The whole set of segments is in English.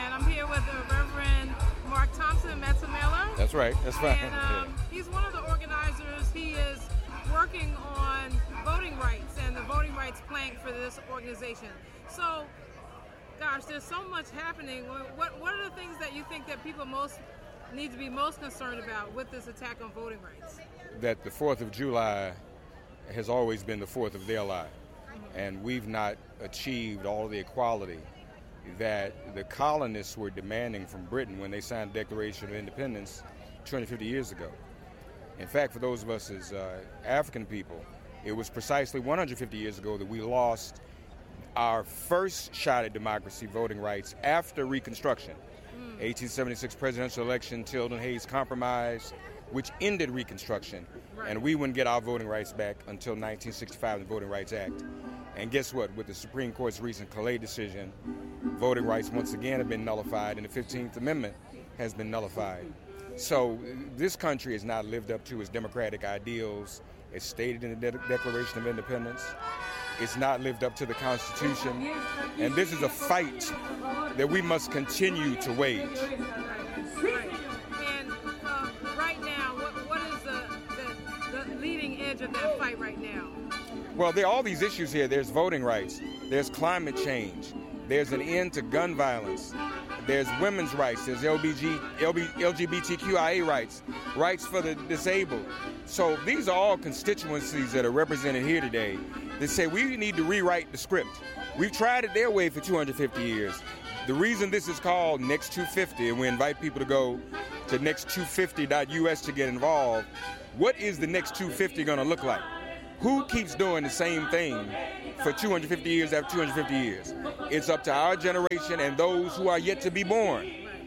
and I'm here with the Reverend Mark Thompson Metzamela. That's right. That's right. And he's one of the organizers. He is working on voting rights and the voting rights plank for this organization. So, gosh, there's so much happening. What are the things that you think that people need to be most concerned about with this attack on voting rights? That the 4th of July has always been the 4th of their life. And we've not achieved all the equality that the colonists were demanding from Britain when they signed the Declaration of Independence 250 years ago. In fact, for those of us as African people, it was precisely 150 years ago that we lost our first shot at democracy, voting rights, after Reconstruction. 1876 presidential election, Tilden Hayes Compromise, which ended Reconstruction. Right. And we wouldn't get our voting rights back until 1965, the Voting Rights Act. And guess what? With the Supreme Court's recent Calais decision, voting rights once again have been nullified, and the 15th Amendment has been nullified. So this country has not lived up to its democratic ideals as stated in the Declaration of Independence. It's not lived up to the Constitution. And this is a fight that we must continue to wage. Right. And right now, what is the leading edge of that fight right now? Well, there are all these issues here. There's voting rights. There's climate change. There's an end to gun violence. There's women's rights. There's LGBTQIA rights, rights for the disabled. So these are all constituencies that are represented here today that say we need to rewrite the script. We've tried it their way for 250 years. The reason this is called Next 250, and we invite people to go to next250.us to get involved, what is the next 250 going to look like? Who keeps doing the same thing for 250 years after 250 years? It's up to our generation and those who are yet to be born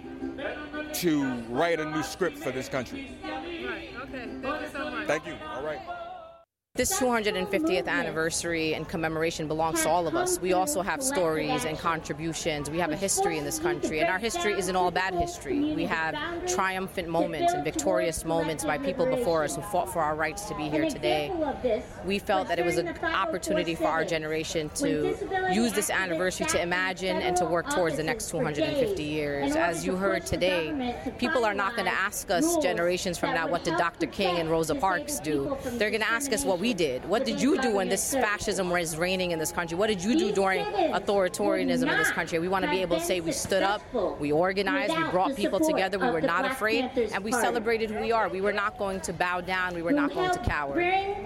to write a new script for this country. Right, okay. Thank you so much. Thank you. All right. This 250th anniversary and commemoration belongs to all of us. We also have stories and contributions. We have a history in this country, and our history isn't all bad history. We have triumphant moments and victorious moments by people before us who fought for our rights to be here today. We felt that it was an opportunity for our generation to use this anniversary to imagine and to work towards the next 250 years. As you heard today, people are not going to ask us generations from now, what did Dr. King and Rosa Parks do? They're going to ask us what we did. What did you do when this fascism was reigning in this country? What did you do during authoritarianism in this country? We want to be able to say we stood up, we organized, we brought people together, we were not afraid, and we celebrated who we are. We were not going to bow down, we were not going to cower.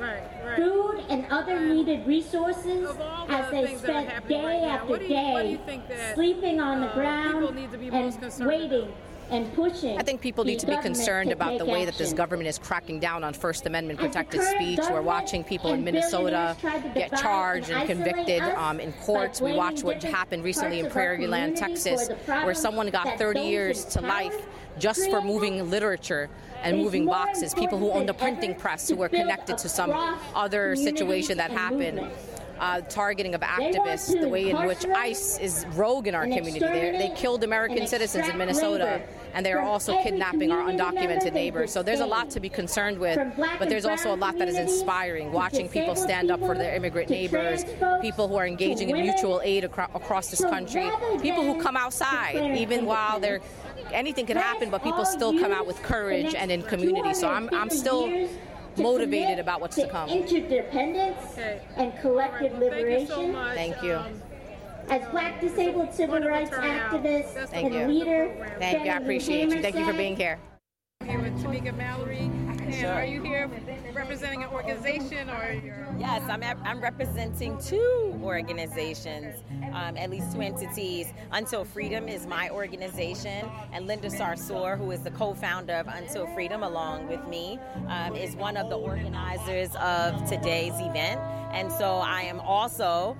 Food and other needed resources as they spent day after day sleeping on the ground and waiting and pushing. I think people need to be concerned about the way that this government is cracking down on First Amendment protected speech. We're watching people in Minnesota get charged and convicted in courts. We watched what happened recently in Prairie Land, Texas, where someone got 30 years to life just for moving literature and moving boxes. People who owned a printing press who were connected to some other situation that happened. Targeting of activists, the way in which ICE is rogue in our community. They killed American citizens in Minnesota, and they are also kidnapping our undocumented neighbors. So there's a lot to be concerned with, but there's also a lot that is inspiring, watching people stand up for their immigrant neighbors, people who are engaging in mutual aid across this country, people who come outside, even while anything could happen, but people still come out with courage and in community. So I'm still motivated about what's to come. Interdependence and collective liberation. Thank you. As Black disabled civil rights activist and leader. Thank you. I appreciate you. Thank you for being here. I'm here with Tamika Mallory. And are you here representing an organization or Yes, I'm representing two organizations, at least two entities. Until Freedom is my organization, and Linda Sarsour, who is the co-founder of Until Freedom along with me, is one of the organizers of today's event. And so I am also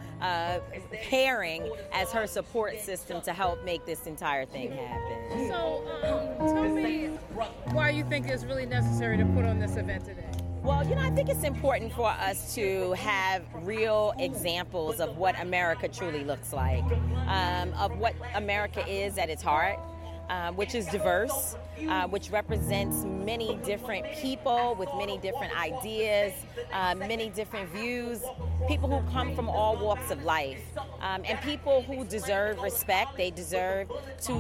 pairing as her support system to help make this entire thing happen. So tell me why you think it's really necessary to put on this event today. Well, I think it's important for us to have real examples of what America truly looks like, of what America is at its heart. which is diverse, which represents many different people with many different ideas, many different views, people who come from all walks of life, and people who deserve respect. They deserve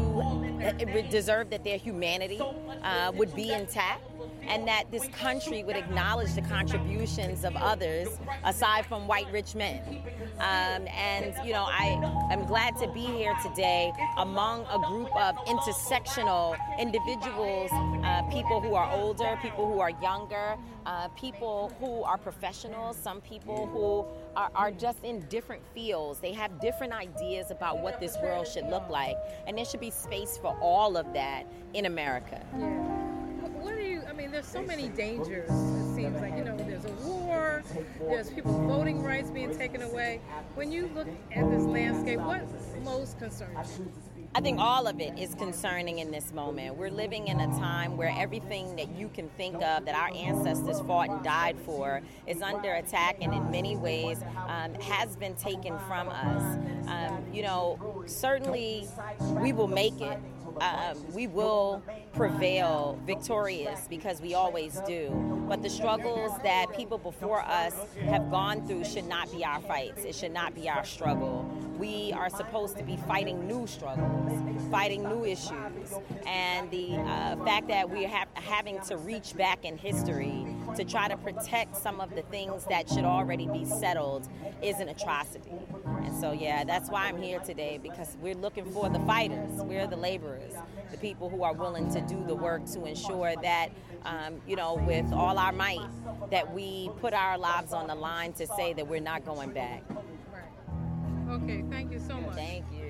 that their humanity would be intact, and that this country would acknowledge the contributions of others aside from white rich men. And, you know, I am glad to be here today among a group of intersectional individuals, people who are older, people who are younger, people who are professionals, some people who are just in different fields. They have different ideas about what this world should look like, and there should be space for all of that in America. Yeah. I mean, there's so many dangers, it seems like. You know, there's a war, there's people's voting rights being taken away. When you look at this landscape, what most concerns you? I think all of it is concerning in this moment. We're living in a time where everything that you can think of that our ancestors fought and died for is under attack, and in many ways has been taken from us. You know, certainly we will make it. We will prevail victorious, because we always do. But the struggles that people before us have gone through should not be our fights. It should not be our struggle. We are supposed to be fighting new struggles, fighting new issues. And the fact that we are having to reach back in history to try to protect some of the things that should already be settled is an atrocity. And so, yeah, that's why I'm here today, because we're looking for the fighters. We're the laborers, the people who are willing to do the work to ensure that, you know, with all our might, that we put our lives on the line to say that we're not going back. Right. Okay, thank you so much. Thank you.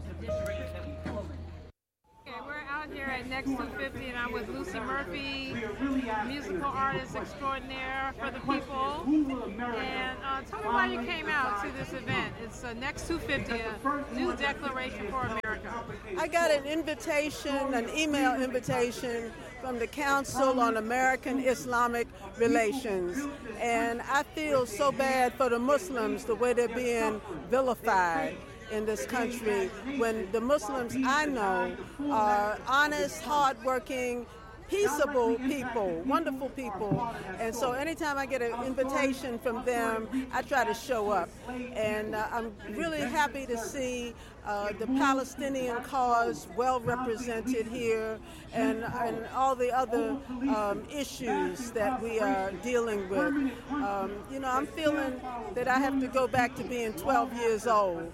Okay, we're out here at Next 250, and I'm with Lucy Murphy, musical artist extraordinaire for the people. And tell me why you came out to this event. It's Next 250, a new declaration for America. I got an invitation, an email invitation from the Council on American Islamic Relations. And I feel so bad for the Muslims, the way they're being vilified in this country, when the Muslims I know are honest, hardworking, peaceable people, wonderful people. And so anytime I get an invitation from them, I try to show up. And I'm really happy to see the Palestinian cause well represented here, and all the other issues that we are dealing with. You know, I'm feeling that I have to go back to being 12 years old,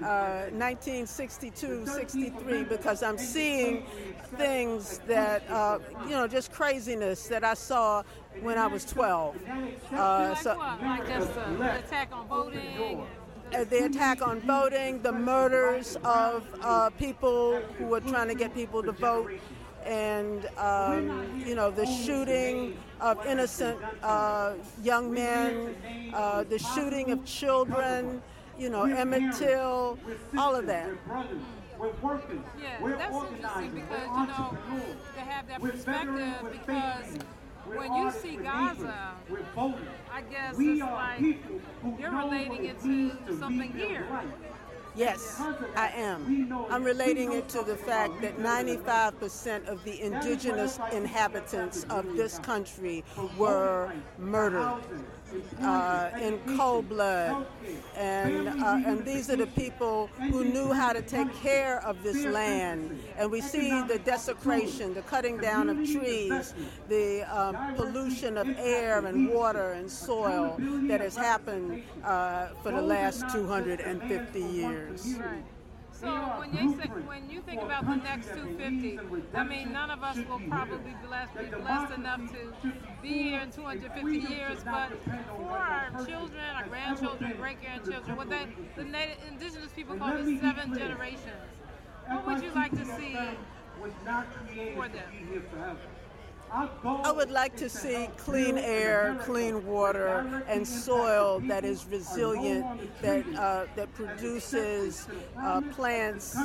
1962, 63, because I'm seeing things that, you know, just craziness that I saw when I was 12. Like just the attack on voting? The attack on voting, the murders of people who were trying to get people to vote, and you know, the shooting of innocent young men, the shooting of children, you know, Emmett Till, all of that. Yeah, that's interesting, because, you know, to have that perspective, because when you see Gaza, I guess it's like you're relating it to something here. Yes, I am. I'm relating it to the fact that 95% of the indigenous inhabitants of this country were murdered in cold blood. And these are the people who knew how to take care of this land. And we see the desecration, the cutting down of trees, the pollution of air and water and soil that has happened for the last 250 years. Right. So when you think about the Next 250, I mean, none of us will probably be blessed enough to be here in 250 years, but for our children, our grandchildren, great-grandchildren, what the indigenous people call the 7 generations, what would you like to see for them? I would like to see clean air, clean water, and soil that is resilient, that produces plants,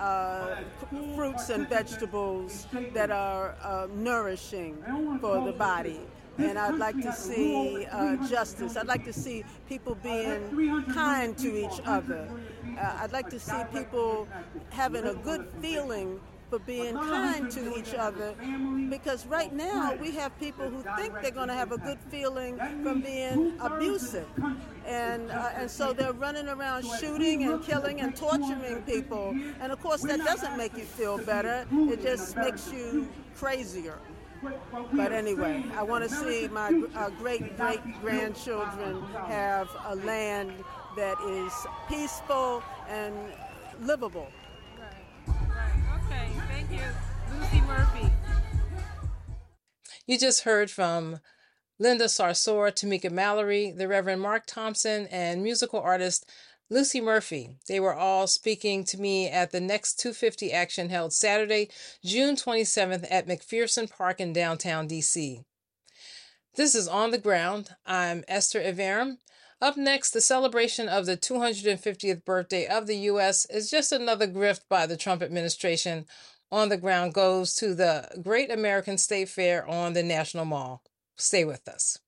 fruits and vegetables that are nourishing for the body. And I'd like to see justice. I'd like to see people being kind to each other. I'd like to see people having a good feeling for being kind to each other, because right now we have people who think they're going to have a good feeling from being abusive, and so they're running around shooting and killing and torturing people, and of course that doesn't make you feel better, it just makes you crazier. But anyway, I want to see my great-great-grandchildren have a land that is peaceful and livable. Right. Okay, thank you. Lucy Murphy. You just heard from Linda Sarsour, Tamika Mallory, the Reverend Mark Thompson, and musical artist Lucy Murphy. They were all speaking to me at the Next 250 action held Saturday, June 27th at McPherson Park in downtown D.C. This is On the Ground. I'm Esther Iverem. Up next, the celebration of the 250th birthday of the U.S. is just another grift by the Trump administration. On the Ground goes to the Great American State Fair on the National Mall. Stay with us.